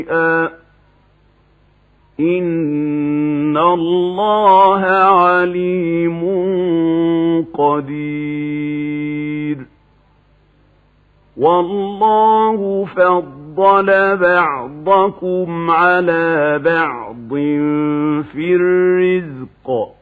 إن الله عليم قدير. والله فضل بعضكم على بعض في الرزق